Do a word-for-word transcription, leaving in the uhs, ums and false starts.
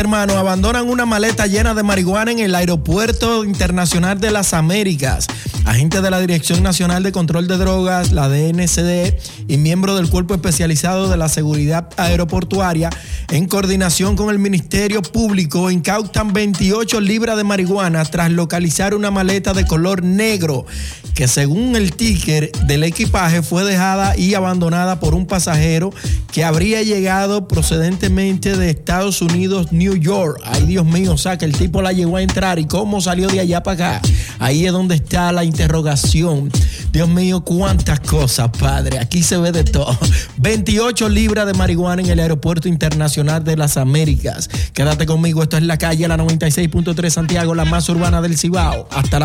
Hermanos, abandonan una maleta llena de marihuana en el Aeropuerto Internacional de las Américas. Agentes de la Dirección Nacional de Control de Drogas, la D N C D, y miembros del Cuerpo Especializado de la Seguridad Aeroportuaria, en coordinación con el Ministerio Público, incautan veintiocho libras de marihuana tras localizar una maleta de color negro que, según el ticker del equipaje, fue dejada y abandonada por un pasajero que habría llegado procedentemente de Estados Unidos, New York. Ay, Dios mío, o sea, que el tipo la llegó a entrar y cómo salió de allá para acá. Ahí es donde está la interrogación. Dios mío, cuántas cosas, padre. Aquí se ve de todo. veintiocho libras de marihuana en el Aeropuerto Internacional de las Américas. Quédate conmigo, esto es La Calle, la noventa y seis punto tres Santiago, la más urbana del Cibao. Hasta la